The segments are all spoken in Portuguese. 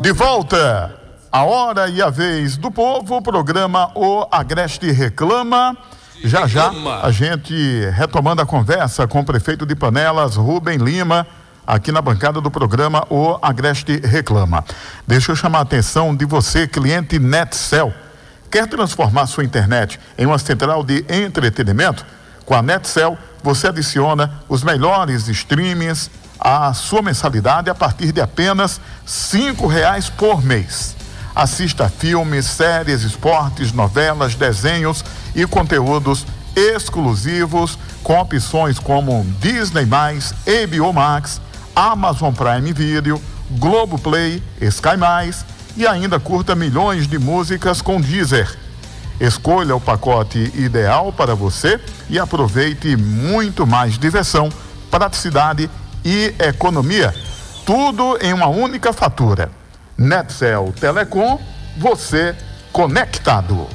De volta, a hora e a vez do povo, o programa O Agreste Reclama. Já a gente retomando a conversa com o prefeito de Panelas, Rubem Lima, aqui na bancada do programa O Agreste Reclama. Deixa eu chamar a atenção de você, cliente NetCell. Quer transformar sua internet em uma central de entretenimento? Com a NetCell, você adiciona os melhores streamings à sua mensalidade a partir de apenas R$5 por mês. Assista filmes, séries, esportes, novelas, desenhos e conteúdos exclusivos com opções como Disney+, HBO Max, Amazon Prime Video, Globoplay, Sky+, e ainda curta milhões de músicas com Deezer. Escolha o pacote ideal para você e aproveite muito mais diversão, praticidade e economia. Tudo em uma única fatura. NetCell Telecom, você conectado.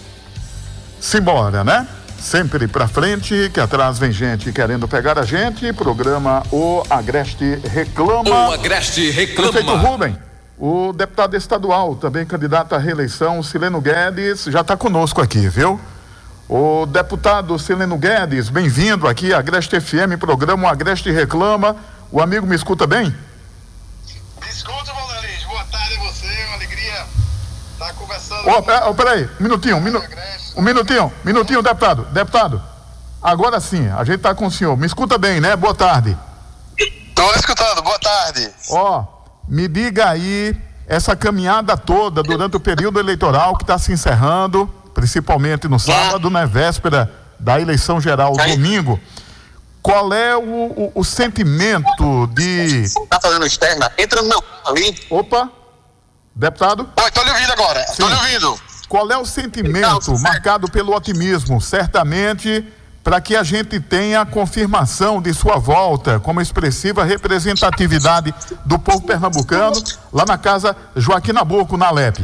Simbora, né? Sempre pra frente, que atrás vem gente querendo pegar a gente. Programa O Agreste Reclama. O Agreste Reclama. Prefeito Rubem, o deputado estadual, também candidato à reeleição, Sileno Guedes, já está conosco aqui, viu? O deputado Sileno Guedes, bem-vindo aqui à Agreste FM, programa O Agreste Reclama. O amigo me escuta bem? Me escuta, Valdelis. Boa tarde a você, uma alegria estar conversando. Peraí, um minutinho, deputado. Deputado, agora sim, a gente está com o senhor. Me escuta bem, né? Boa tarde. Estou escutando, boa tarde. Me diga aí, essa caminhada toda durante o período eleitoral que está se encerrando, principalmente no sábado, né? Véspera da eleição geral, domingo. Qual é o sentimento de... Tá fazendo externa? Entra no meu ali. Opa, deputado? Oi, tô lhe ouvindo agora. Sim. Tô lhe ouvindo. Qual é o sentimento marcado pelo otimismo, certamente, para que a gente tenha a confirmação de sua volta como expressiva representatividade do povo pernambucano lá na casa Joaquim Nabuco, na Alep?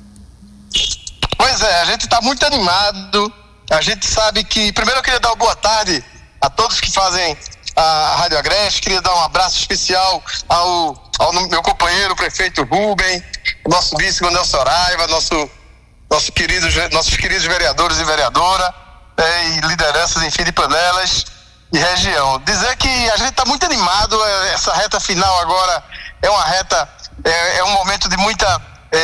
Pois é, a gente está muito animado. A gente sabe que... Primeiro eu queria dar uma boa tarde a todos que fazem a Rádio Agreste. Queria dar um abraço especial ao meu companheiro, o prefeito Rubem, nosso vice, Nelson Araiva, nossos queridos vereadores e vereadora, e lideranças, enfim, de Panelas e região. Dizer que a gente está muito animado. Essa reta final agora é uma reta, é um momento de muita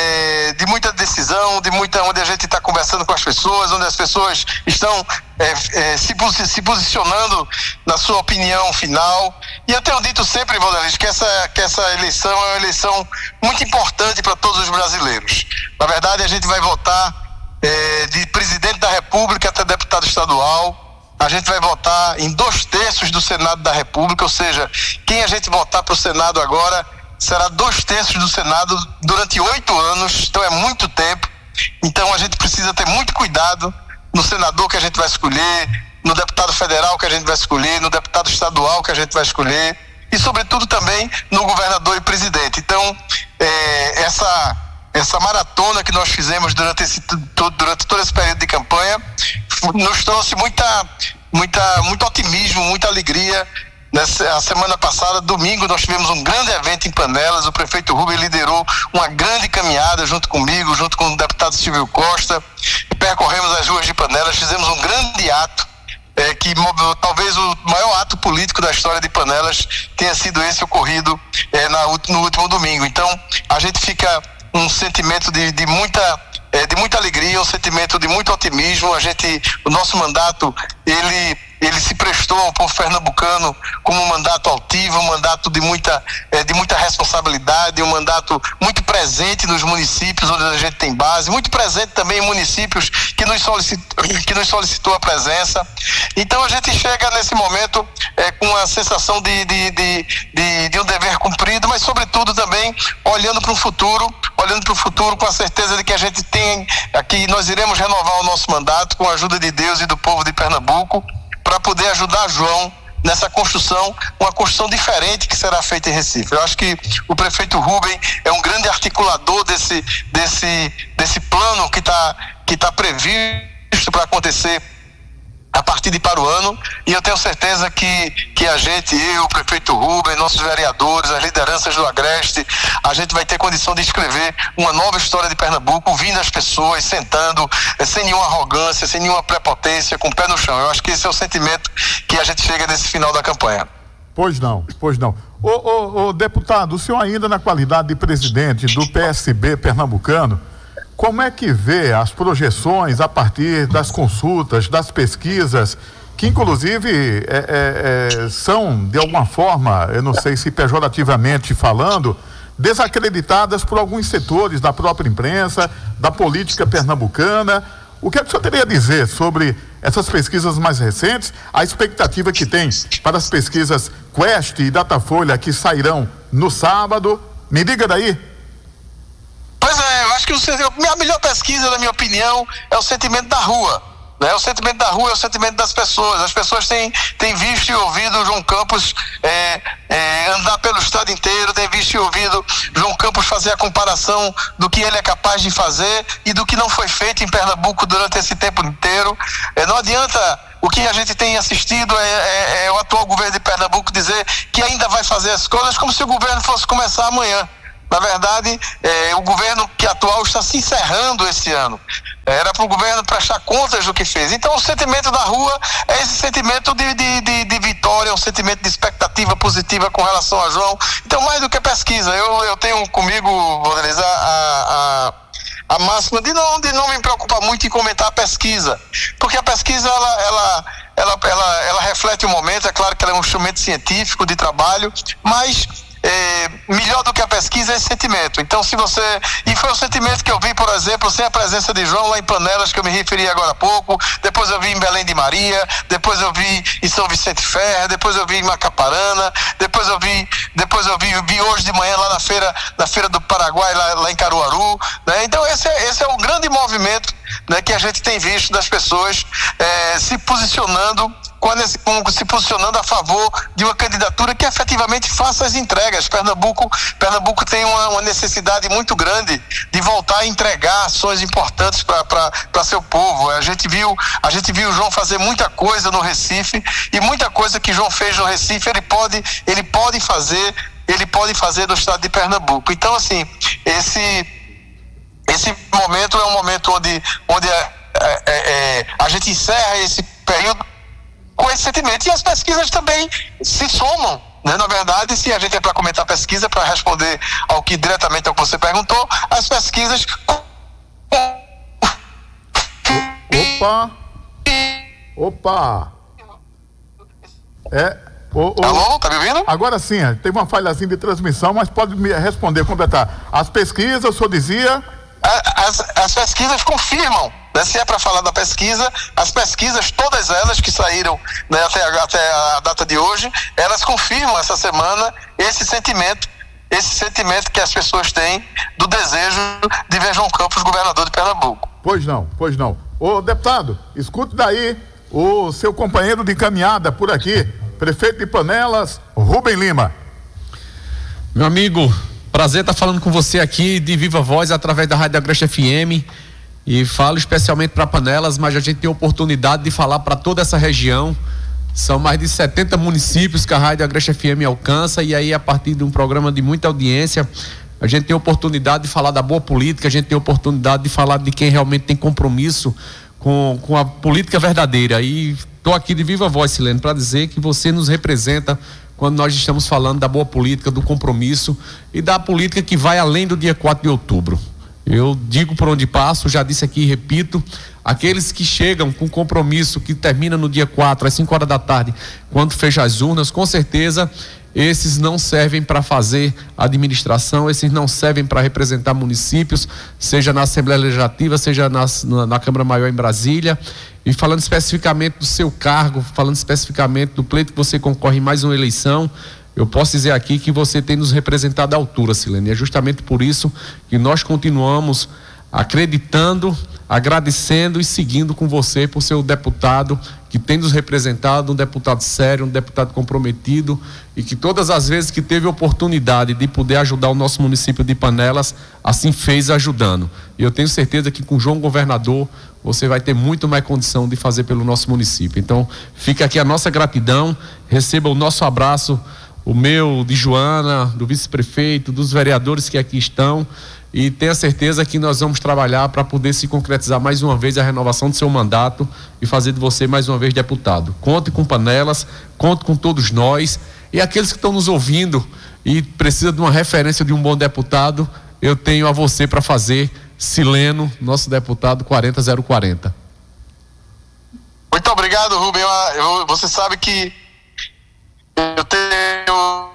decisão, onde a gente está conversando com as pessoas, onde as pessoas estão se posicionando na sua opinião final. E eu tenho dito sempre, Valdelis, que essa eleição é uma eleição muito importante para todos os brasileiros. Na verdade, a gente vai votar de presidente da República até deputado estadual. A gente vai votar em 2/3 do Senado da República, ou seja, quem a gente votar para o Senado agora será 2/3 do Senado durante 8 anos, então é muito tempo. Então a gente precisa ter muito cuidado no senador que a gente vai escolher, no deputado federal que a gente vai escolher, no deputado estadual que a gente vai escolher e, sobretudo, também no governador e presidente. Então, essa maratona que nós fizemos durante todo esse período de campanha nos trouxe muito otimismo, muita alegria. A semana passada, domingo, nós tivemos um grande evento em Panelas. O prefeito Rubem liderou uma grande caminhada junto comigo, junto com o deputado Silvio Costa. Percorremos as ruas de Panelas, fizemos um grande ato, que talvez o maior ato político da história de Panelas tenha sido esse ocorrido no último domingo. Então, a gente fica um sentimento de muita alegria, um sentimento de muito otimismo. O nosso mandato, ele se prestou ao povo pernambucano como um mandato altivo, um mandato de muita responsabilidade, um mandato muito presente nos municípios onde a gente tem base, muito presente também em municípios que nos solicitou a presença. Então a gente chega nesse momento com a sensação de um dever cumprido, mas sobretudo também olhando para o futuro com a certeza de que a gente tem aqui, nós iremos renovar o nosso mandato com a ajuda de Deus e do povo de Pernambuco, para poder ajudar João nessa construção, uma construção diferente que será feita em Recife. Eu acho que o prefeito Rubem é um grande articulador desse plano que está previsto para acontecer a partir de para o ano, e eu tenho certeza que a gente, eu, o prefeito Rubem, nossos vereadores, as lideranças do Agreste, a gente vai ter condição de escrever uma nova história de Pernambuco, ouvindo as pessoas, sentando, sem nenhuma arrogância, sem nenhuma prepotência, com o pé no chão. Eu acho que esse é o sentimento que a gente chega nesse final da campanha. Pois não. Ô, deputado, o senhor ainda na qualidade de presidente do PSB pernambucano, como é que vê as projeções a partir das consultas, das pesquisas, que inclusive são, de alguma forma, eu não sei se pejorativamente falando, desacreditadas por alguns setores da própria imprensa, da política pernambucana? O que é que o senhor teria a dizer sobre essas pesquisas mais recentes, a expectativa que tem para as pesquisas Quest e Datafolha que sairão no sábado? Me diga daí. Pois é, eu acho que a melhor pesquisa, na minha opinião, é o sentimento da rua. Né? O sentimento da rua é o sentimento das pessoas. As pessoas têm visto e ouvido o João Campos andar pelo estado inteiro, têm visto e ouvido João Campos fazer a comparação do que ele é capaz de fazer e do que não foi feito em Pernambuco durante esse tempo inteiro. Não adianta o que a gente tem assistido é o atual governo de Pernambuco dizer que ainda vai fazer as coisas como se o governo fosse começar amanhã. Na verdade, o governo atual está se encerrando esse ano. Era para o governo prestar contas do que fez. Então, o sentimento da rua é esse sentimento de vitória, um sentimento de expectativa positiva com relação a João. Então, mais do que pesquisa, eu tenho comigo, Valdez, a máxima de não me preocupar muito em comentar a pesquisa. Porque a pesquisa, ela reflete o momento. É claro que ela é um instrumento científico de trabalho, mas melhor do que a pesquisa é esse sentimento. Então, e foi o sentimento que eu vi, por exemplo, sem a presença de João lá em Panelas, que eu me referi agora há pouco, depois eu vi em Belém de Maria, depois eu vi em São Vicente Ferre, depois eu vi em Macaparana, depois eu vi hoje de manhã lá na feira do Paraguai, lá em Caruaru, né? Então esse é um grande movimento, né, que a gente tem visto das pessoas se posicionando a favor de uma candidatura que efetivamente faça as entregas. Pernambuco tem uma necessidade muito grande de voltar a entregar ações importantes para seu povo. A gente viu o João fazer muita coisa no Recife, e muita coisa que João fez no Recife ele pode fazer no estado de Pernambuco. Então, assim, esse momento é um momento onde a gente encerra esse período com esse sentimento, e as pesquisas também se somam, né? Na verdade, se a gente é para comentar pesquisa, para responder diretamente ao que você perguntou, as pesquisas... Opa! Alô, tá me ouvindo? Agora sim, teve uma falhazinha de transmissão, mas pode me responder, completar. As pesquisas, o senhor dizia... As pesquisas confirmam, né? Se é para falar da pesquisa, as pesquisas, todas elas que saíram, né, até a data de hoje, elas confirmam essa semana esse sentimento que as pessoas têm do desejo de ver João Campos governador de Pernambuco. Pois não. Ô, deputado, escute daí o seu companheiro de caminhada por aqui, prefeito de Panelas, Rubem Lima. Meu amigo, prazer estar falando com você aqui de viva voz através da Rádio Agreste FM, e falo especialmente para Panelas, mas a gente tem a oportunidade de falar para toda essa região. São mais de 70 municípios que a Rádio Agreste FM alcança, e aí a partir de um programa de muita audiência, a gente tem a oportunidade de falar da boa política, a gente tem a oportunidade de falar de quem realmente tem compromisso com a política verdadeira. E estou aqui de viva voz, Silene, para dizer que você nos representa quando nós estamos falando da boa política, do compromisso e da política que vai além do dia 4 de outubro. Eu digo por onde passo, já disse aqui e repito, aqueles que chegam com compromisso que termina no dia 4, às 5 horas da tarde, quando fecha as urnas, com certeza esses não servem para fazer administração, esses não servem para representar municípios, seja na Assembleia Legislativa, seja na Câmara Maior em Brasília. E falando especificamente do seu cargo, falando especificamente do pleito que você concorre em mais uma eleição, eu posso dizer aqui que você tem nos representado à altura, Silene. É justamente por isso que nós continuamos acreditando, agradecendo e seguindo com você por ser o deputado que tem nos representado, um deputado sério, um deputado comprometido, e que todas as vezes que teve oportunidade de poder ajudar o nosso município de Panelas, assim fez ajudando. E eu tenho certeza que com o João Governador você vai ter muito mais condição de fazer pelo nosso município. Então fica aqui a nossa gratidão, receba o nosso abraço, o meu, de Joana, do vice-prefeito, dos vereadores que aqui estão, e tenha certeza que nós vamos trabalhar para poder se concretizar mais uma vez a renovação do seu mandato e fazer de você mais uma vez deputado. Conte com Panelas, conte com todos nós, e aqueles que estão nos ouvindo e precisam de uma referência de um bom deputado, eu tenho a você para fazer. Sileno, nosso deputado 40040. Muito obrigado, Rubem. Você sabe que eu tenho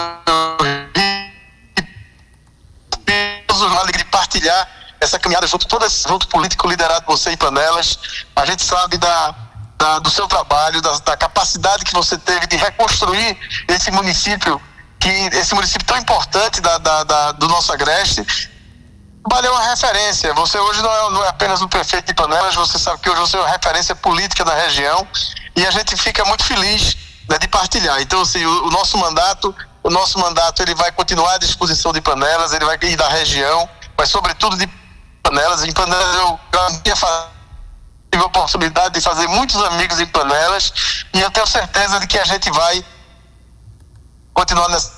uma alegria de partilhar essa caminhada junto político liderado por você em Panelas. A gente sabe do seu trabalho, da capacidade que você teve de reconstruir esse município tão importante do nosso Agreste. Trabalho é uma referência. Você hoje não é apenas o prefeito de Panelas, você sabe que hoje você é uma referência política da região, e a gente fica muito feliz, né, de partilhar. Então, assim, o nosso mandato ele vai continuar à disposição de Panelas, ele vai ir da região, mas sobretudo de Panelas. Em Panelas eu tive a oportunidade de fazer muitos amigos em Panelas, e eu tenho certeza de que a gente vai continuar nessa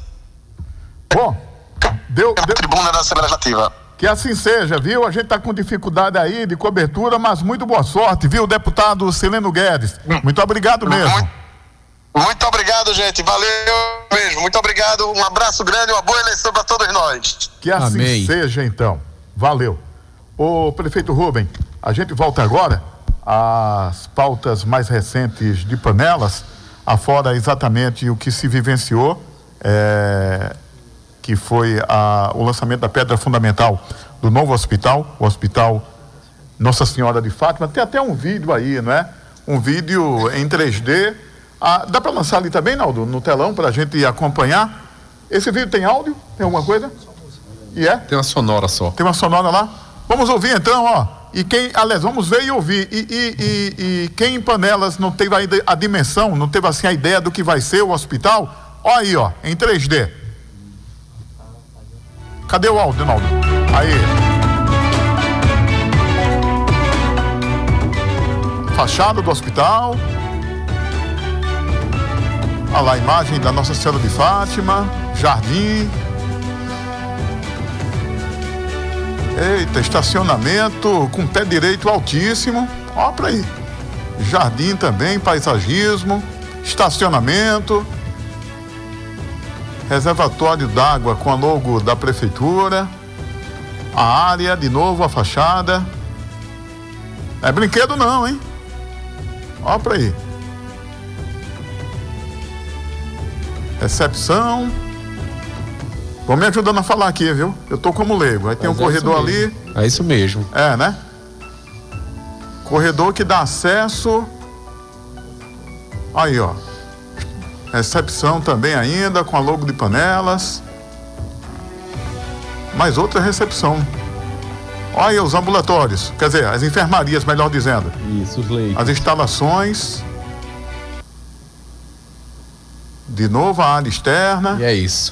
tribuna da Assembleia Legislativa. Que assim seja, viu? A gente está com dificuldade aí de cobertura, mas muito boa sorte, viu, deputado Sileno Guedes? Muito obrigado mesmo. Muito obrigado, gente. Valeu mesmo. Muito obrigado. Um abraço grande, uma boa eleição para todos nós. Que assim Amém. Seja, então. Valeu. Ô, prefeito Rubem, a gente volta agora às pautas mais recentes de Panelas, afora exatamente o que se vivenciou, que foi o lançamento da pedra fundamental do novo hospital, o Hospital Nossa Senhora de Fátima. Tem até um vídeo aí, não é? Um vídeo em 3D. Dá para lançar ali também, Naldo, no telão, para a gente acompanhar? Esse vídeo tem áudio? Tem alguma coisa? Tem uma sonora só. Tem uma sonora lá? Vamos ouvir então, ó. Aliás, vamos ver e ouvir. E quem em Panelas não teve a dimensão, não teve assim a ideia do que vai ser o hospital, ó aí, ó, em 3D. Cadê o áudio, Naldo? Aí. Fachada do hospital. Olha lá a imagem da Nossa Senhora de Fátima, jardim. Eita, estacionamento com pé direito altíssimo. Ó pra aí. Jardim também, paisagismo, estacionamento. Reservatório d'água com a logo da prefeitura. A área, de novo, a fachada. Não é brinquedo não, hein? Ó pra aí. Recepção. Vão me ajudando a falar aqui, viu? Eu tô como leigo. Aí tem um corredor ali. É isso mesmo. Né? Corredor que dá acesso. Aí, ó. Recepção também ainda, com a logo de Panelas. Mais outra recepção. Olha aí os ambulatórios. Quer dizer, as enfermarias, melhor dizendo. Isso, os leitos. As instalações. De novo a área externa. E é isso.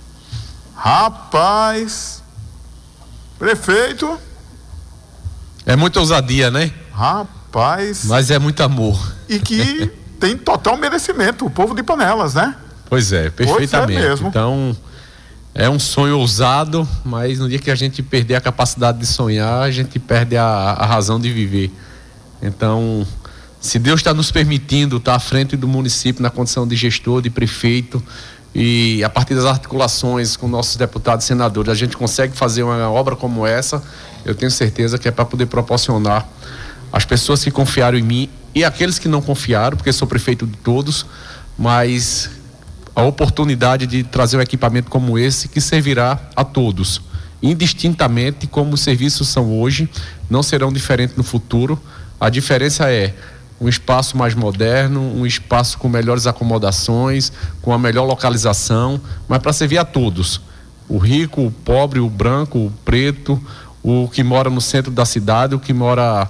Rapaz. Prefeito. É muita ousadia, né? Rapaz. Mas é muito amor. E que tem total merecimento, o povo de Panelas, né? Pois é, perfeitamente. Pois é mesmo. Então, é um sonho ousado, mas no dia que a gente perder a capacidade de sonhar, a gente perde a razão de viver. Então, se Deus está nos permitindo estar à frente do município na condição de gestor, de prefeito, e a partir das articulações com nossos deputados e senadores, a gente consegue fazer uma obra como essa, eu tenho certeza que é para poder proporcionar às pessoas que confiaram em mim e aqueles que não confiaram, porque sou prefeito de todos, mas a oportunidade de trazer um equipamento como esse que servirá a todos, indistintamente como os serviços são hoje, não serão diferentes no futuro. A diferença é um espaço mais moderno, um espaço com melhores acomodações, com a melhor localização, mas para servir a todos. O rico, o pobre, o branco, o preto, o que mora no centro da cidade, o que mora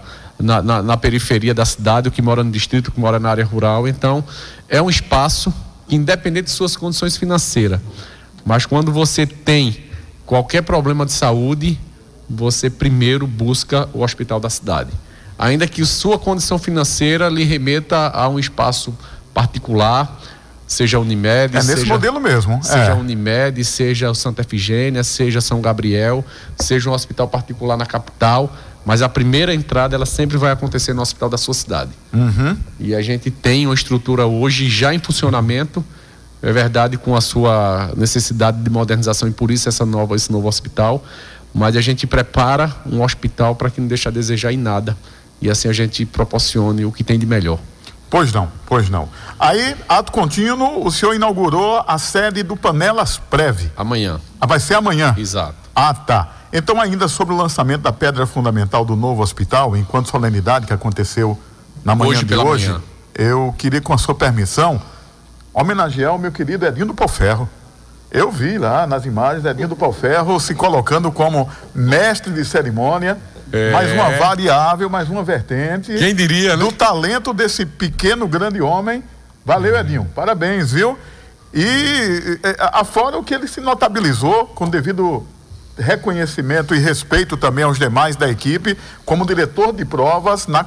na periferia da cidade, o que mora no distrito, o que mora na área rural. Então, é um espaço que, independente de suas condições financeiras, mas quando você tem qualquer problema de saúde, você primeiro busca o hospital da cidade. Ainda que sua condição financeira lhe remeta a um espaço particular, seja a Unimed, nesse modelo mesmo. Seja a Unimed, seja o Santa Efigênia, seja São Gabriel, seja um hospital particular na capital, mas a primeira entrada ela sempre vai acontecer no hospital da sua cidade. E a gente tem uma estrutura hoje já em funcionamento, é verdade, com a sua necessidade de modernização, e por isso esse novo hospital, mas a gente prepara um hospital para que não deixe a desejar em nada, e assim a gente proporcione o que tem de melhor. Pois não. Aí, ato contínuo, o senhor inaugurou a sede do Panelas Prev. Amanhã. Vai ser amanhã? Exato. Tá. Então, ainda sobre o lançamento da pedra fundamental do novo hospital, enquanto solenidade que aconteceu na manhã de hoje, eu queria, com a sua permissão, homenagear o meu querido Edinho do Pauferro. Eu vi lá nas imagens Edinho do Pauferro se colocando como mestre de cerimônia, mais uma variável, mais uma vertente. Quem diria, né? Do talento desse pequeno, grande homem. Valeu, Edinho. Parabéns, viu? E afora o que ele se notabilizou com devido reconhecimento e respeito também aos demais da equipe, como diretor de provas na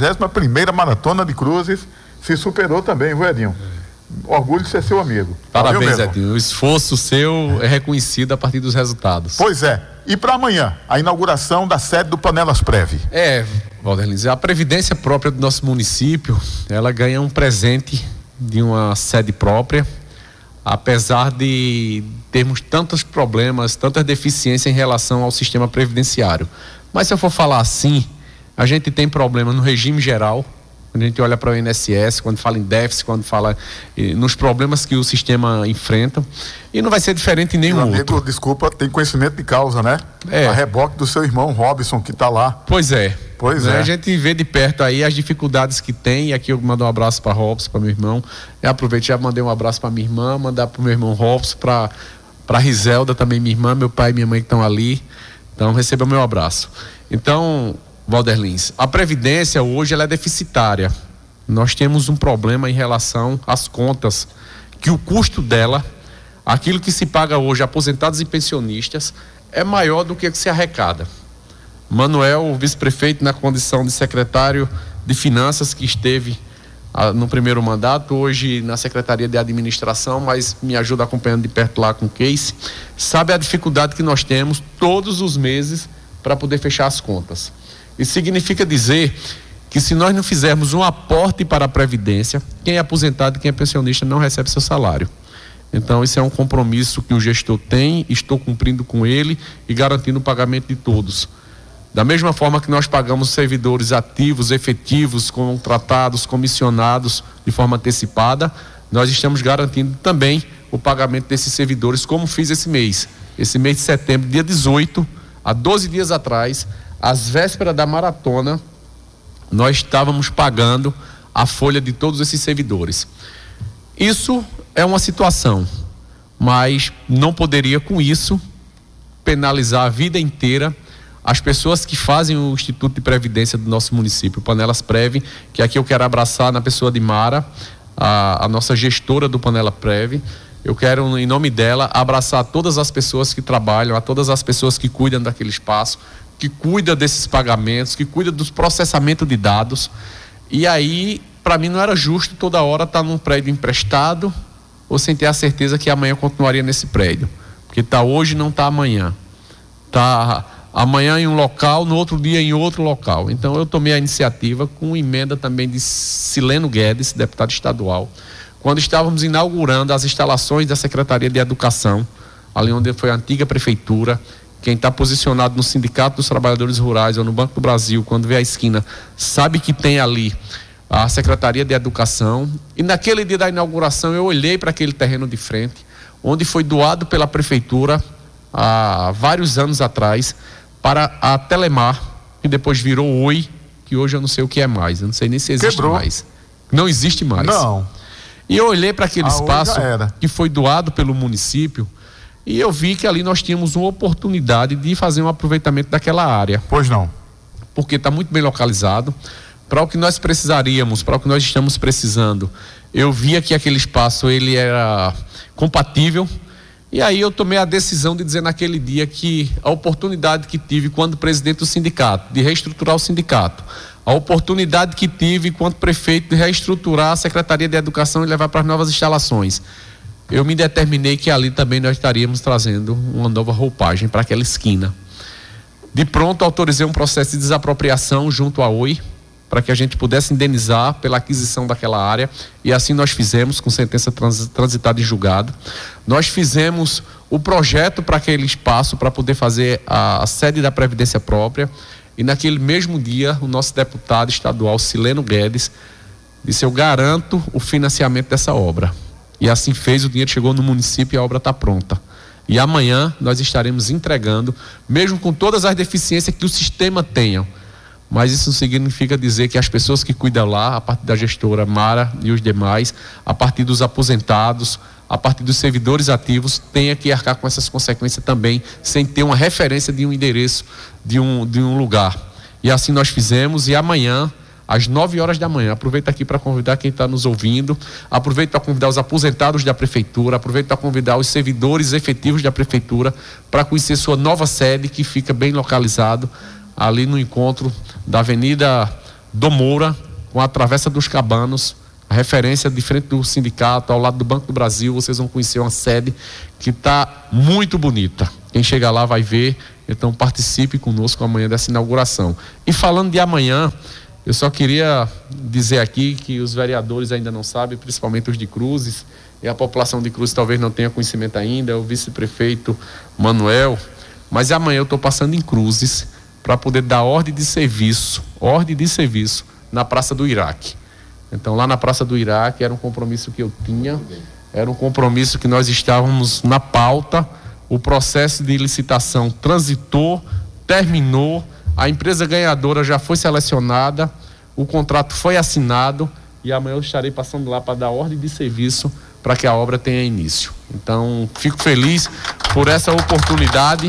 41ª Maratona de Cruzes, se superou também, viu, Edinho? Orgulho de ser seu amigo. Parabéns, Edinho. O esforço seu é reconhecido a partir dos resultados. Pois é. E para amanhã, a inauguração da sede do Panelas Prev. Walter Lins, a previdência própria do nosso município, ela ganha um presente de uma sede própria, apesar de termos tantos problemas, tantas deficiências em relação ao sistema previdenciário. Mas se eu for falar assim, a gente tem problema no regime geral. Quando a gente olha para o INSS, quando fala em déficit, quando fala nos problemas que o sistema enfrenta, e não vai ser diferente em nenhum outro. Desculpa, tem conhecimento de causa, né? A reboque do seu irmão Robson, que está lá. Pois é. A gente vê de perto aí as dificuldades que tem, e aqui eu mando um abraço para Robson, para meu irmão. Eu aproveitei, já mandei um abraço para minha irmã, mandar para o meu irmão Robson, para Riselda também, minha irmã, meu pai e minha mãe que estão ali. Então, receba o meu abraço. Então, Walter Lins, a Previdência hoje ela é deficitária. Nós temos um problema em relação às contas, que o custo dela, aquilo que se paga hoje aposentados e pensionistas, é maior do que o que se arrecada. Manuel, o vice-prefeito na condição de secretário de Finanças, que esteve no primeiro mandato, hoje na Secretaria de Administração, mas me ajuda acompanhando de perto lá com o case, sabe a dificuldade que nós temos todos os meses para poder fechar as contas. Isso significa dizer que se nós não fizermos um aporte para a Previdência, quem é aposentado e quem é pensionista não recebe seu salário. Então, isso é um compromisso que o gestor tem, estou cumprindo com ele e garantindo o pagamento de todos. Da mesma forma que nós pagamos servidores ativos, efetivos, contratados, comissionados de forma antecipada, nós estamos garantindo também o pagamento desses servidores, como fiz esse mês. Esse mês de setembro, dia 18, há 12 dias atrás, às vésperas da maratona, nós estávamos pagando a folha de todos esses servidores. Isso é uma situação, mas não poderia com isso penalizar a vida inteira as pessoas que fazem o Instituto de Previdência do nosso município, Panelas Prev, que aqui eu quero abraçar na pessoa de Mara, a nossa gestora do Panela Prev. Eu quero, em nome dela, abraçar todas as pessoas que trabalham, a todas as pessoas que cuidam daquele espaço, que cuida desses pagamentos, que cuida do processamento de dados. E aí, para mim, não era justo toda hora estar num prédio emprestado ou sem ter a certeza que amanhã continuaria nesse prédio. Porque está hoje, não está amanhã. Está amanhã em um local, no outro dia em outro local. Então, eu tomei a iniciativa com emenda também de Sileno Guedes, deputado estadual, quando estávamos inaugurando as instalações da Secretaria de Educação, ali onde foi a antiga prefeitura. Quem está posicionado no Sindicato dos Trabalhadores Rurais ou no Banco do Brasil, quando vê a esquina, sabe que tem ali a Secretaria de Educação. E naquele dia da inauguração eu olhei para aquele terreno de frente, onde foi doado pela prefeitura há vários anos atrás para a Telemar, que depois virou Oi, que hoje eu não sei o que é mais, eu não sei nem se existe mais. Não existe mais. Não. E eu olhei para aquele espaço que foi doado pelo município e eu vi que ali nós tínhamos uma oportunidade de fazer um aproveitamento daquela área. Pois não. porque está muito bem localizado. Para o que nós precisaríamos, para o que nós estamos precisando, eu via que aquele espaço ele era compatível, e aí eu tomei a decisão de dizer naquele dia que a oportunidade que tive quando presidente do sindicato, de reestruturar o sindicato, a oportunidade que tive quando prefeito de reestruturar a Secretaria de Educação e levar para as novas instalações, eu me determinei que ali também nós estaríamos trazendo uma nova roupagem para aquela esquina. De pronto, autorizei um processo de desapropriação junto à Oi, para que a gente pudesse indenizar pela aquisição daquela área, e assim nós fizemos, com sentença transitada em julgado. Nós fizemos o projeto para aquele espaço, para poder fazer a sede da Previdência Própria, e naquele mesmo dia, o nosso deputado estadual, Sileno Guedes, disse: eu garanto o financiamento dessa obra. E assim fez, o dinheiro chegou no município e a obra está pronta. E amanhã nós estaremos entregando, mesmo com todas as deficiências que o sistema tenha. Mas isso não significa dizer que as pessoas que cuidam lá, a partir da gestora Mara e os demais, a partir dos aposentados, a partir dos servidores ativos, tenha que arcar com essas consequências também, sem ter uma referência de um endereço, de um lugar. E assim nós fizemos, e amanhã, às 9 horas da manhã, aproveito aqui para convidar quem está nos ouvindo, aproveito para convidar os aposentados da prefeitura, aproveito para convidar os servidores efetivos da prefeitura para conhecer sua nova sede, que fica bem localizado ali no encontro da Avenida do Moura com a Travessa dos Cabanos, a referência de frente do sindicato, ao lado do Banco do Brasil. Vocês vão conhecer uma sede que está muito bonita. Quem chegar lá vai ver, então participe conosco amanhã dessa inauguração. E falando de amanhã, eu só queria dizer aqui que os vereadores ainda não sabem, principalmente os de Cruzes, e a população de Cruzes talvez não tenha conhecimento ainda, o vice-prefeito Manuel, mas amanhã eu estou passando em Cruzes para poder dar ordem de serviço na Praça do Iraque. Então, lá na Praça do Iraque era um compromisso que eu tinha, era um compromisso que nós estávamos na pauta, o processo de licitação transitou, terminou, a empresa ganhadora já foi selecionada, o contrato foi assinado, e amanhã eu estarei passando lá para dar ordem de serviço para que a obra tenha início. Então, fico feliz por essa oportunidade.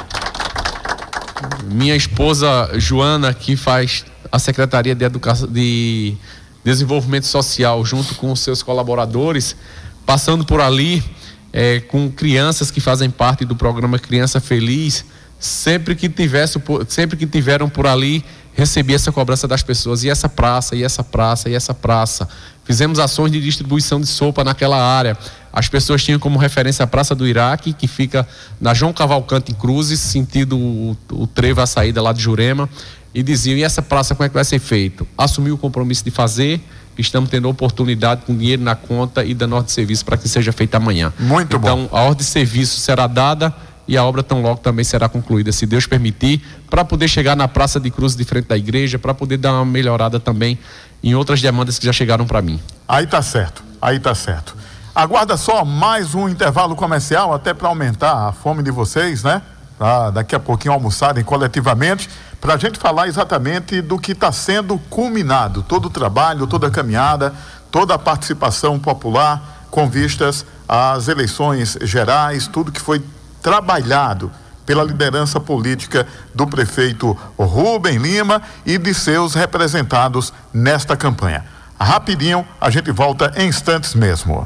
Minha esposa Joana, que faz a Secretaria de de Desenvolvimento Social junto com os seus colaboradores, passando por ali com crianças que fazem parte do programa Criança Feliz, sempre que tiveram por ali, recebi essa cobrança das pessoas, e essa praça, e essa praça, e essa praça. Fizemos ações de distribuição de sopa naquela área. As pessoas tinham como referência a Praça do Iraque, que fica na João Cavalcante em Cruzes, sentido o trevo à saída lá de Jurema, e diziam: e essa praça como é que vai ser feito? Assumiu o compromisso de fazer, estamos tendo a oportunidade com dinheiro na conta e dando ordem de serviço para que seja feita amanhã. Muito bom. Então, a ordem de serviço será dada e a obra tão logo também será concluída, se Deus permitir, para poder chegar na Praça de Cruzes de frente da igreja, para poder dar uma melhorada também em outras demandas que já chegaram para mim. Aí tá certo. Aguarda só mais um intervalo comercial, até para aumentar a fome de vocês, né? Para daqui a pouquinho almoçarem coletivamente, para a gente falar exatamente do que está sendo culminado, todo o trabalho, toda a caminhada, toda a participação popular com vistas às eleições gerais, tudo que foi trabalhado pela liderança política do prefeito Rubem Lima e de seus representados nesta campanha. Rapidinho, a gente volta em instantes mesmo.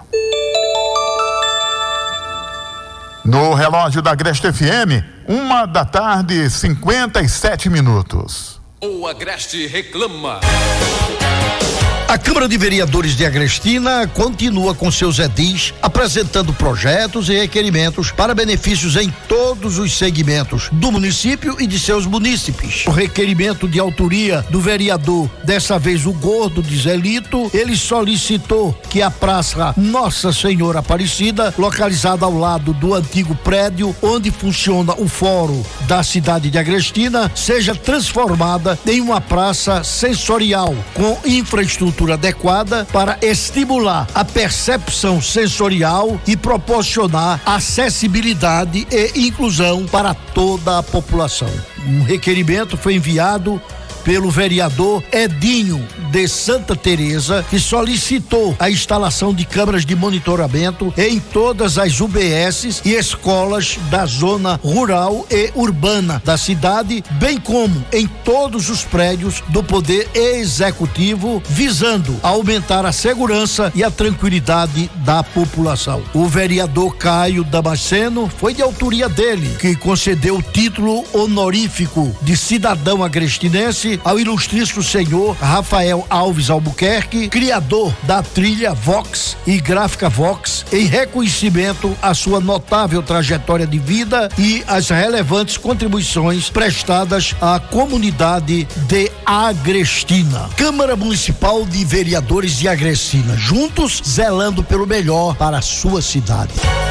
No relógio da Agreste FM, 1h57. O Agreste reclama. A Câmara de Vereadores de Agrestina continua com seus edis apresentando projetos e requerimentos para benefícios em todos os segmentos do município e de seus munícipes. O requerimento de autoria do vereador, dessa vez o Gordo de Zelito, ele solicitou que a Praça Nossa Senhora Aparecida, localizada ao lado do antigo prédio onde funciona o fórum da cidade de Agrestina, seja transformada em uma praça sensorial com infraestrutura adequada para estimular a percepção sensorial e proporcionar acessibilidade e inclusão para toda a população. Um requerimento foi enviado pelo vereador Edinho de Santa Teresa, que solicitou a instalação de câmeras de monitoramento em todas as UBSs e escolas da zona rural e urbana da cidade, bem como em todos os prédios do Poder Executivo, visando aumentar a segurança e a tranquilidade da população. O vereador Caio Damasceno foi de autoria dele, que concedeu o título honorífico de cidadão agrestinense ao ilustríssimo senhor Rafael Alves Albuquerque, criador da trilha Vox e gráfica Vox, em reconhecimento à sua notável trajetória de vida e às relevantes contribuições prestadas à comunidade de Agrestina. Câmara Municipal de Vereadores de Agrestina, juntos zelando pelo melhor para a sua cidade.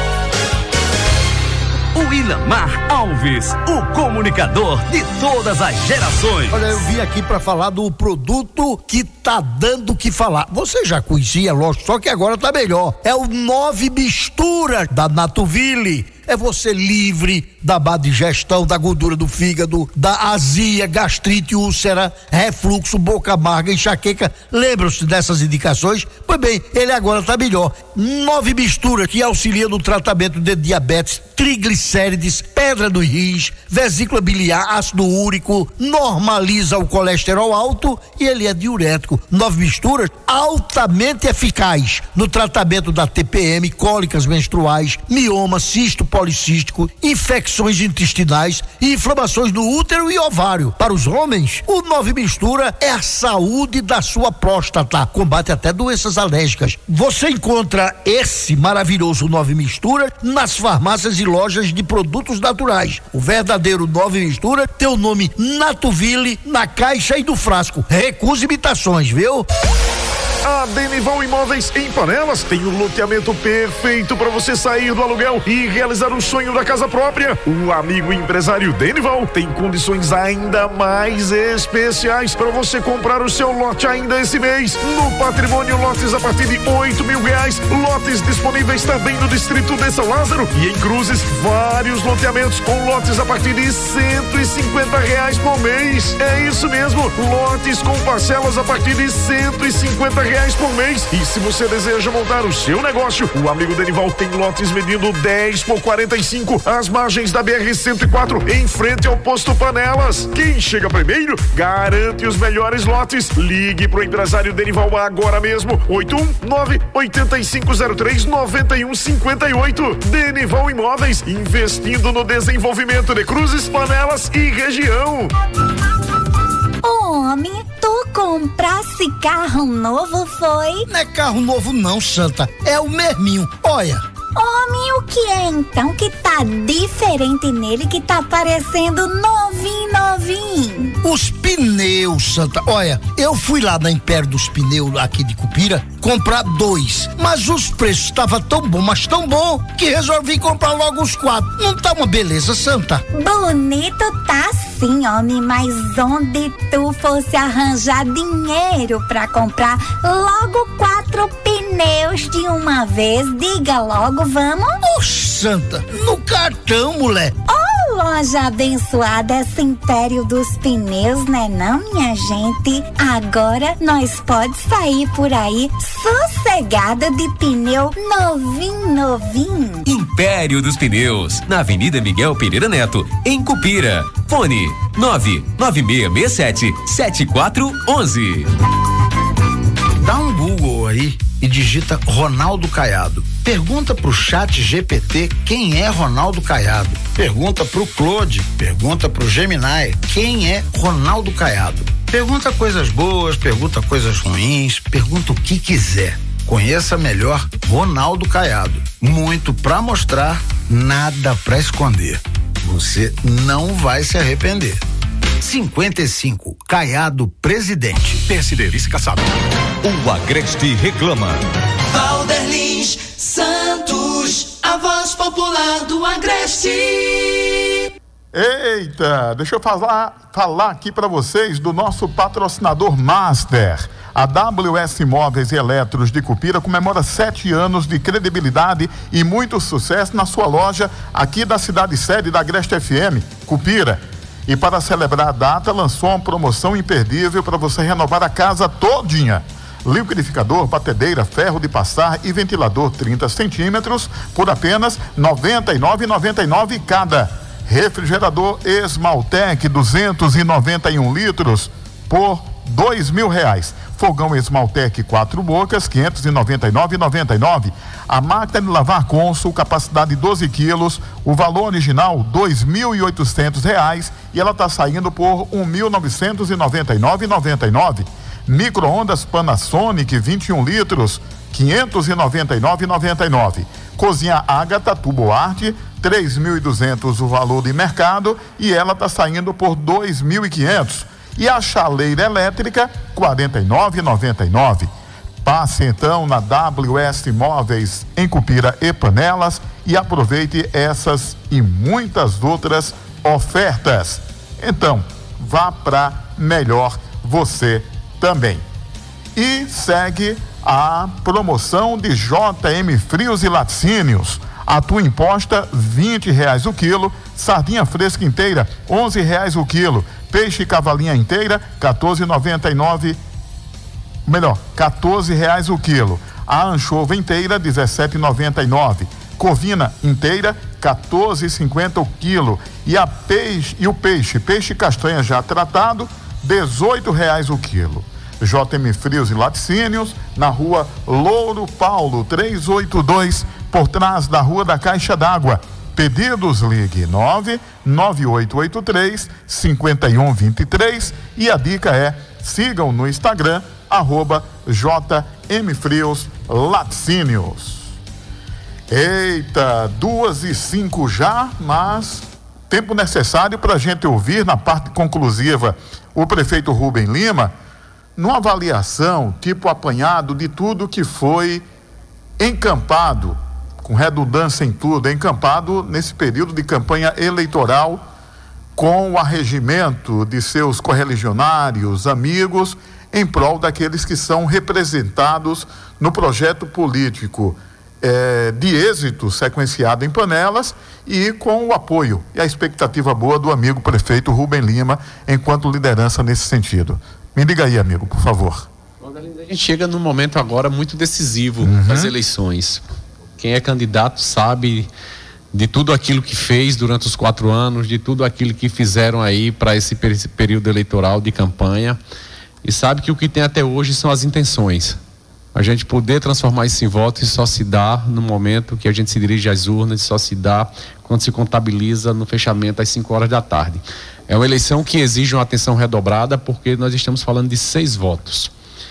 O Ilamar Alves, o comunicador de todas as gerações. Olha, eu vim aqui para falar do produto que tá dando o que falar. Você já conhecia, lógico, só que agora tá melhor. É o 9 Mistura da Natuville. É você livre da má digestão, da gordura do fígado, da azia, gastrite, úlcera, refluxo, boca amarga, enxaqueca. Lembram-se dessas indicações? Pois bem, ele agora tá melhor. 9 Mistura, que auxilia no tratamento de diabetes, triglicérides, pedra nos rins, vesícula biliar, ácido úrico, normaliza o colesterol alto e ele é diurético. 9 Misturas, altamente eficaz no tratamento da TPM, cólicas menstruais, mioma, cisto policístico, infecções intestinais e inflamações no útero e ovário. Para os homens, o 9 Mistura é a saúde da sua próstata, combate até doenças alérgicas. Você encontra esse maravilhoso 9 Mistura nas farmácias e lojas de produtos naturais. O verdadeiro 9 Mistura tem o nome Natuville na caixa e no frasco. Recusa imitações, viu? A Denival Imóveis em Panelas tem o loteamento perfeito para você sair do aluguel e realizar o sonho da casa própria. O amigo empresário Denival tem condições ainda mais especiais para você comprar o seu lote ainda esse mês. No Patrimônio, lotes a partir de R$8.000. Lotes disponíveis também no distrito de São Lázaro e em Cruzes, vários loteamentos com lotes a partir de R$150 por mês. É isso mesmo, lotes com parcelas a partir de R$150 por mês. E se você deseja montar o seu negócio, o amigo Denival tem lotes medindo 10 por 45 às margens da BR-104, em frente ao posto Panelas. Quem chega primeiro garante os melhores lotes. Ligue pro empresário Denival agora mesmo, 819-8503-9158. Denival Imóveis, investindo no desenvolvimento de Cruzes, Panelas e região. Homem, tu comprasse carro novo, foi? Não é carro novo não, Santa, é o mesminho. Olha. Homem, o que é então que tá diferente nele, que tá parecendo novinho? Os pneus, Santa. Olha, eu fui lá na Império dos Pneus, aqui de Cupira, comprar 2, mas os preços estavam tão bom, mas tão bom, que resolvi comprar logo os 4. Não tá uma beleza, Santa? Bonito tá sim, homem, mas onde tu fosse arranjar dinheiro pra comprar logo 4 pneus de uma vez? Diga logo, vamos? Oxe, Santa, no cartão, mulher. Loja abençoada, esse Império dos Pneus, né não, minha gente? Agora nós pode sair por aí sossegada de pneu novinho. Império dos Pneus, na Avenida Miguel Pereira Neto, em Cupira. Fone 99667-7411. Dá um Google aí e digita Ronaldo Caiado. Pergunta pro Chat GPT quem é Ronaldo Caiado. Pergunta pro Claude, pergunta pro Gemini quem é Ronaldo Caiado. Pergunta coisas boas, pergunta coisas ruins, pergunta o que quiser. Conheça melhor Ronaldo Caiado. Muito pra mostrar, nada pra esconder. Você não vai se arrepender. 55, Caiado Presidente. Persidelice Caçado. O Agreste reclama. Valderlins Santos, a voz popular do Agreste. Eita, deixa eu falar aqui para vocês do nosso patrocinador Master. A WS Imóveis e Eletros de Cupira comemora 7 anos de credibilidade e muito sucesso na sua loja aqui da cidade sede da Agreste FM, Cupira. E para celebrar a data, lançou uma promoção imperdível para você renovar a casa todinha. Liquidificador, batedeira, ferro de passar e ventilador 30 centímetros por apenas R$ 99,99 cada. Refrigerador Esmaltec 291 litros por R$2.000. Fogão Esmaltec 4 bocas, R$ 599,99. A máquina de lavar Consul, capacidade 12 quilos, o valor original R$ 2.800 e ela está saindo por R$ 1.999,99. Micro-ondas Panasonic 21 litros, R$ 599,99. Cozinha Ágata Tubo Arte, 3.200 o valor de mercado e ela está saindo por 2.500. E a chaleira elétrica, R$ 49,99. Passe então na WS Móveis em Cupira e Panelas e aproveite essas e muitas outras ofertas. Então, vá para melhor você também. E segue a promoção de JM Frios e Laticínios. Atum imposta R$20 o quilo, sardinha fresca inteira R$11 o quilo, peixe cavalinha inteira R$14,99, R$14 o quilo, a anchova inteira R$17,99, corvina inteira R$14,50 o quilo e o peixe castanha já tratado R$18 o quilo. JM Frios e Laticínios, na rua Louro Paulo 382, por trás da Rua da Caixa d'Água. Pedidos, ligue 99883-5123 e a dica é, sigam no Instagram, @JM Frios Laticínios. Eita, 2:05 já, mas tempo necessário para a gente ouvir na parte conclusiva o prefeito Rubem Lima, numa avaliação, tipo apanhado de tudo que foi encampado, com redundância em tudo, encampado nesse período de campanha eleitoral, com o arregimento de seus correligionários, amigos, em prol daqueles que são representados no projeto político de êxito sequenciado em Panelas e com o apoio e a expectativa boa do amigo prefeito Rubem Lima enquanto liderança nesse sentido. Me diga aí, amigo, por favor. A gente chega num momento agora muito decisivo das eleições. Quem é candidato sabe de tudo aquilo que fez durante os 4 anos, de tudo aquilo que fizeram aí para esse período eleitoral de campanha e sabe que o que tem até hoje são as intenções. A gente poder transformar isso em voto e só se dá no momento que a gente se dirige às urnas, só se dá quando se contabiliza no fechamento às 5 horas da tarde. É uma eleição que exige uma atenção redobrada porque nós estamos falando de 6 votos.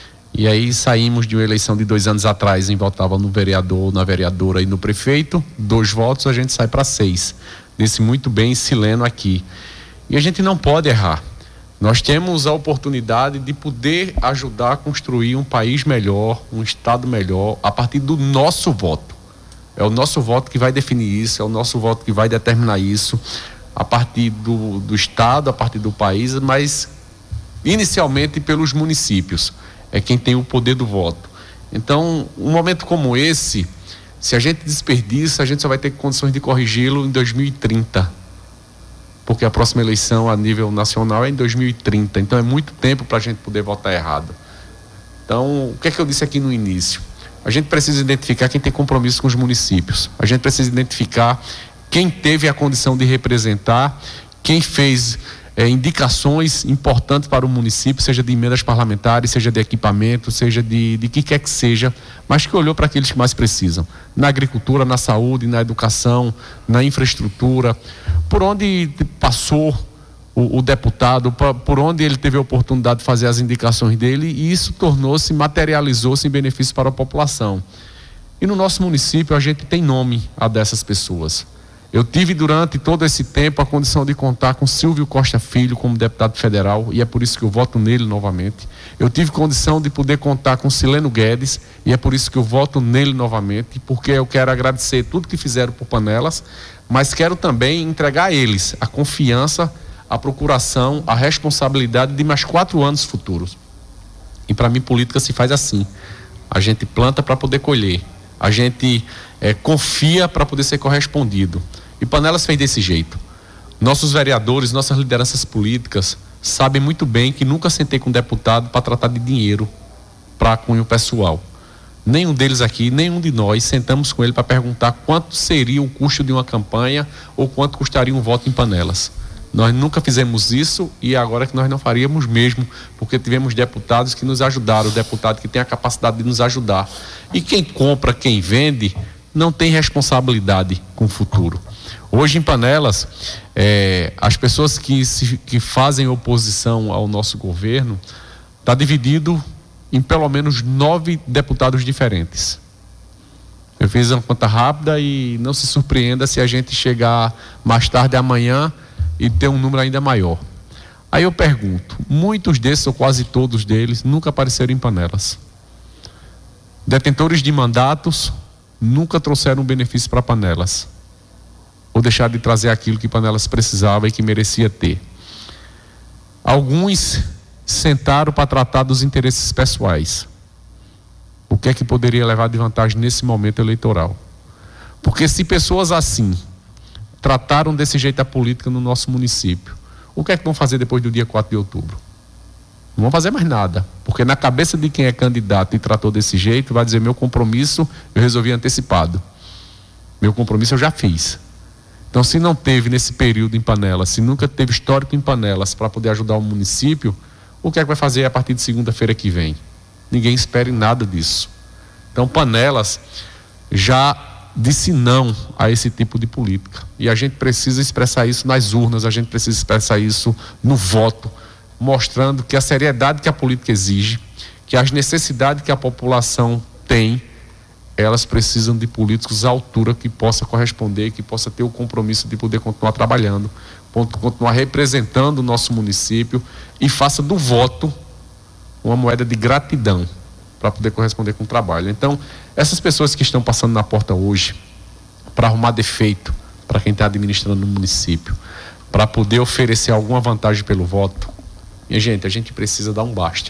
E aí saímos de uma eleição de 2 anos atrás, em votava no vereador, na vereadora e no prefeito, 2 votos, a gente sai para 6. Disse muito bem Sileno aqui. E a gente não pode errar. Nós temos a oportunidade de poder ajudar a construir um país melhor, um estado melhor, a partir do nosso voto. É o nosso voto que vai definir isso, é o nosso voto que vai determinar isso, a partir do estado, a partir do país, mas inicialmente pelos municípios. É quem tem o poder do voto. Então, um momento como esse, se a gente desperdiça, a gente só vai ter condições de corrigi-lo em 2030. Porque a próxima eleição a nível nacional é em 2030. Então é muito tempo para a gente poder votar errado. Então, o que é que eu disse aqui no início? A gente precisa identificar quem tem compromisso com os municípios. A gente precisa identificar quem teve a condição de representar, quem fez indicações importantes para o município, seja de emendas parlamentares, seja de equipamento, seja de que quer que seja, mas que olhou para aqueles que mais precisam. Na agricultura, na saúde, na educação, na infraestrutura, por onde passou o deputado, por onde ele teve a oportunidade de fazer as indicações dele, e isso materializou-se em benefício para a população. E no nosso município a gente tem nome a dessas pessoas. Eu tive durante todo esse tempo a condição de contar com Silvio Costa Filho como deputado federal e é por isso que eu voto nele novamente. Eu tive condição de poder contar com Sileno Guedes e é por isso que eu voto nele novamente, porque eu quero agradecer tudo que fizeram por Panelas, mas quero também entregar a eles a confiança, a procuração, a responsabilidade de mais 4 anos futuros. E para mim política se faz assim. A gente planta para poder colher. A gente confia para poder ser correspondido. E Panelas fez desse jeito. Nossos vereadores, nossas lideranças políticas sabem muito bem que nunca sentei com um deputado para tratar de dinheiro para cunho pessoal. Nenhum deles aqui, nenhum de nós sentamos com ele para perguntar quanto seria o custo de uma campanha ou quanto custaria um voto em Panelas. Nós nunca fizemos isso e agora que nós não faríamos mesmo, porque tivemos deputados que nos ajudaram, deputado que tem a capacidade de nos ajudar. E quem compra, quem vende, não tem responsabilidade com o futuro. Hoje em Panelas, as pessoas que fazem oposição ao nosso governo, está dividido em pelo menos 9 deputados diferentes. Eu fiz uma conta rápida e não se surpreenda se a gente chegar mais tarde amanhã e ter um número ainda maior. Aí eu pergunto, muitos desses ou quase todos deles nunca apareceram em Panelas. Detentores de mandatos nunca trouxeram benefício para Panelas, ou deixaram de trazer aquilo que Panelas precisava e que merecia ter. Alguns sentaram para tratar dos interesses pessoais. O que é que poderia levar de vantagem nesse momento eleitoral? Porque se pessoas assim trataram desse jeito a política no nosso município, o que é que vão fazer depois do dia 4 de outubro? Não vão fazer mais nada, porque na cabeça de quem é candidato e tratou desse jeito, vai dizer: meu compromisso eu resolvi antecipado, meu compromisso eu já fiz. Então, se não teve nesse período em Panelas, se nunca teve histórico em Panelas para poder ajudar o município, o que é que vai fazer a partir de segunda-feira que vem? Ninguém espere nada disso. Então, Panelas já disse não a esse tipo de política. E a gente precisa expressar isso nas urnas, a gente precisa expressar isso no voto, mostrando que a seriedade que a política exige, que as necessidades que a população tem, elas precisam de políticos à altura que possa corresponder, que possa ter o compromisso de poder continuar trabalhando, continuar representando o nosso município e faça do voto uma moeda de gratidão para poder corresponder com o trabalho. Então, essas pessoas que estão passando na porta hoje para arrumar defeito para quem está administrando o município, para poder oferecer alguma vantagem pelo voto, minha gente, a gente precisa dar um basta.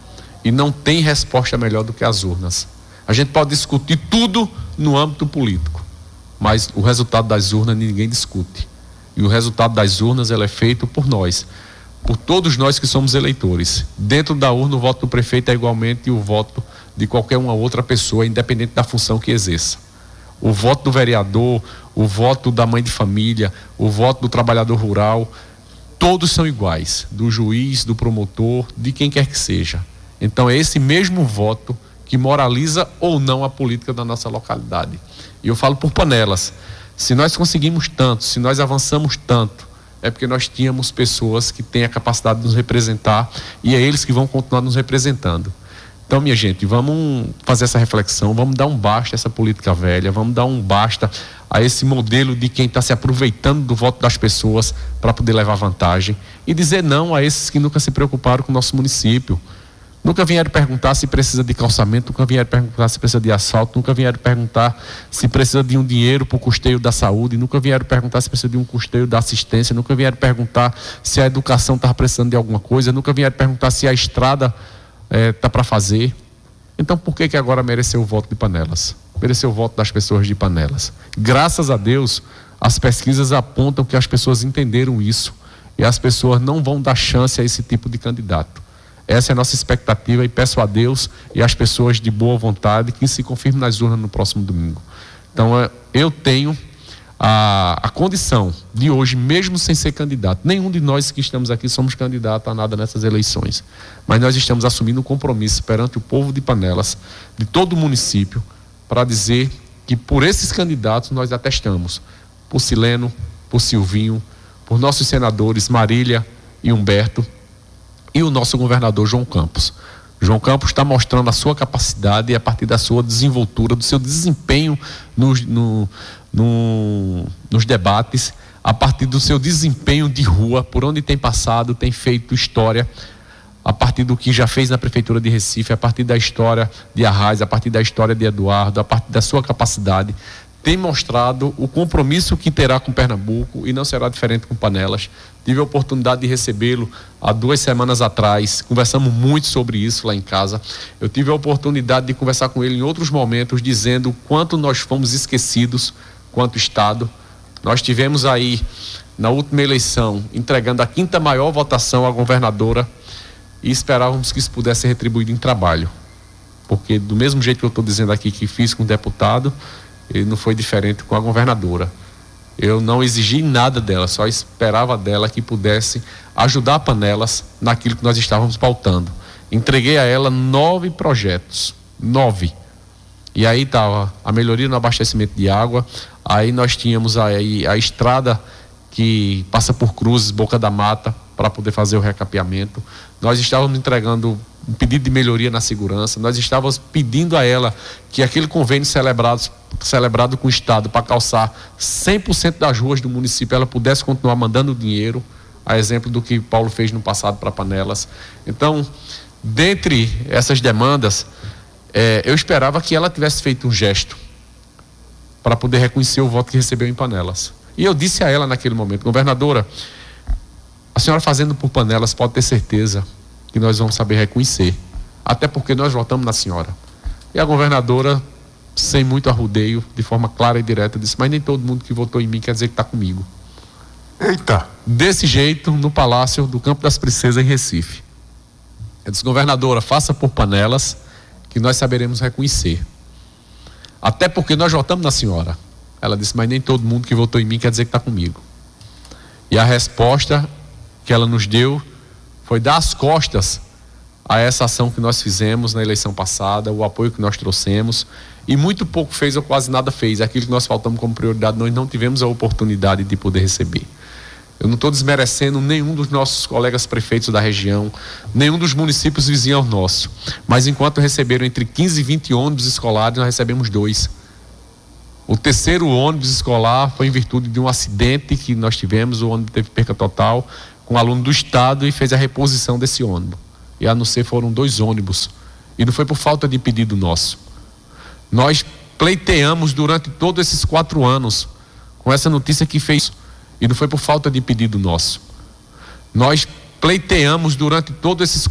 E não tem resposta melhor do que as urnas. A gente pode discutir tudo no âmbito político, mas o resultado das urnas ninguém discute. E o resultado das urnas ele é feito por nós, por todos nós que somos eleitores. Dentro da urna, o voto do prefeito é igualmente o voto de qualquer uma outra pessoa, independente da função que exerça. O voto do vereador, o voto da mãe de família, o voto do trabalhador rural, todos são iguais, do juiz, do promotor, de quem quer que seja. Então é esse mesmo voto que moraliza ou não a política da nossa localidade. E eu falo por Panelas, se nós conseguimos tanto, se nós avançamos tanto, é porque nós tínhamos pessoas que têm a capacidade de nos representar e é eles que vão continuar nos representando. Então, minha gente, vamos fazer essa reflexão, vamos dar um basta a essa política velha, vamos dar um basta a esse modelo de quem está se aproveitando do voto das pessoas para poder levar vantagem e dizer não a esses que nunca se preocuparam com o nosso município. Nunca vieram perguntar se precisa de calçamento, nunca vieram perguntar se precisa de asfalto, nunca vieram perguntar se precisa de um dinheiro para o custeio da saúde, nunca vieram perguntar se precisa de um custeio da assistência, nunca vieram perguntar se a educação estava precisando de alguma coisa, nunca vieram perguntar se a estrada está para fazer. Então por que agora mereceu o voto de Panelas? Mereceu o voto das pessoas de Panelas. Graças a Deus, as pesquisas apontam que as pessoas entenderam isso e as pessoas não vão dar chance a esse tipo de candidato. Essa é a nossa expectativa e peço a Deus e às pessoas de boa vontade que se confirmem nas urnas no próximo domingo. Então eu tenho a condição de hoje, mesmo sem ser candidato, nenhum de nós que estamos aqui somos candidatos a nada nessas eleições, mas nós estamos assumindo um compromisso perante o povo de Panelas, de todo o município, para dizer que por esses candidatos nós atestamos, por Sileno, por Silvinho, por nossos senadores Marília e Humberto, e o nosso governador João Campos. João Campos está mostrando a sua capacidade e a partir da sua desenvoltura, do seu desempenho nos debates, a partir do seu desempenho de rua, por onde tem passado, tem feito história, a partir do que já fez na Prefeitura de Recife, a partir da história de Arraiz, a partir da história de Eduardo, a partir da sua capacidade, tem mostrado o compromisso que terá com Pernambuco e não será diferente com Panelas. Tive a oportunidade de recebê-lo há 2 semanas atrás, conversamos muito sobre isso lá em casa. Eu tive a oportunidade de conversar com ele em outros momentos, dizendo o quanto nós fomos esquecidos quanto Estado. Nós tivemos aí na última eleição, entregando a 5ª maior votação à governadora, e esperávamos que isso pudesse ser retribuído em trabalho. Porque do mesmo jeito que eu estou dizendo aqui que fiz com o deputado, ele não foi diferente com a governadora. Eu não exigi nada dela, só esperava dela que pudesse ajudar a Panelas naquilo que nós estávamos pautando. Entreguei a ela 9 projetos, 9. E aí estava a melhoria no abastecimento de água, aí nós tínhamos aí a estrada que passa por Cruzes, Boca da Mata, para poder fazer o recapeamento. Nós estávamos entregando um pedido de melhoria na segurança, nós estávamos pedindo a ela que aquele convênio celebrado com o Estado para calçar 100% das ruas do município, ela pudesse continuar mandando dinheiro, a exemplo do que Paulo fez no passado para Panelas. Então, dentre essas demandas, eu esperava que ela tivesse feito um gesto para poder reconhecer o voto que recebeu em Panelas. E eu disse a ela naquele momento: governadora, a senhora fazendo por Panelas pode ter certeza que nós vamos saber reconhecer, até porque nós votamos na senhora. E a governadora, sem muito arrudeio, de forma clara e direta, disse: mas nem todo mundo que votou em mim quer dizer que está comigo. Eita! Desse jeito, no Palácio do Campo das Princesas, em Recife. Eu disse: governadora, faça por Panelas, que nós saberemos reconhecer, até porque nós votamos na senhora. Ela disse: mas nem todo mundo que votou em mim quer dizer que está comigo. E a resposta que ela nos deu foi dar as costas a essa ação que nós fizemos na eleição passada, o apoio que nós trouxemos, e muito pouco fez ou quase nada fez. Aquilo que nós faltamos como prioridade, nós não tivemos a oportunidade de poder receber. Eu não estou desmerecendo nenhum dos nossos colegas prefeitos da região, nenhum dos municípios vizinhos ao nosso, mas enquanto receberam entre 15 e 20 ônibus escolares, nós recebemos 2. O 3º ônibus escolar foi em virtude de um acidente que nós tivemos. O ônibus teve perca total com um aluno do estado e fez a reposição desse ônibus. E a não ser foram 2 ônibus. E não foi por falta de pedido nosso. Nós pleiteamos durante todos esses 4 anos com essa notícia que fez. E não foi por falta de pedido nosso. Nós pleiteamos durante todos esses